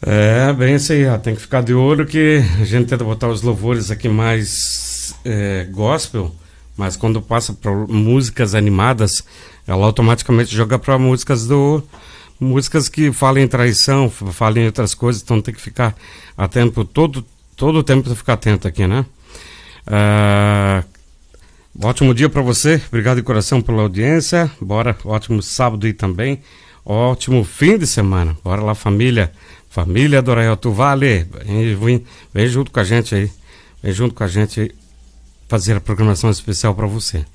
É, bem isso aí, ó. Tem que ficar de olho que a gente tenta botar os louvores aqui mais gospel, mas quando passa para músicas animadas, ela automaticamente joga para músicas que falam em traição, falam em outras coisas, então tem que ficar atento, todo o tempo tem que ficar atento aqui, né? Ótimo dia para você, obrigado de coração pela audiência, bora, ótimo sábado aí também, ótimo fim de semana, bora lá família do Arraial Vale, vem junto com a gente aí, fazer a programação especial para você.